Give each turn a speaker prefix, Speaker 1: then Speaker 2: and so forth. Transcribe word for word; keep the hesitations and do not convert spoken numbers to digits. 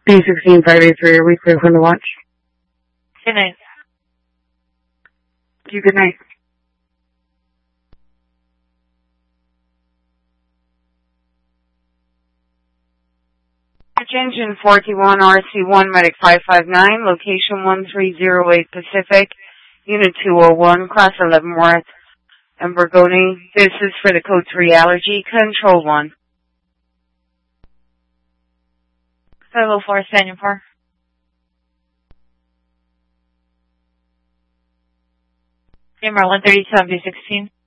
Speaker 1: B sixteen five eight three, are we clear for the watch?
Speaker 2: Good night.
Speaker 1: Thank you, good night. Engine forty-one R C one, Medic five five nine, location one three zero eight Pacific, Unit two oh one, Class eleven Worth, and Bergoni. This is for the Code three Allergy, Control one.
Speaker 2: five oh four, standing for. Number one thirty-seven, B sixteen.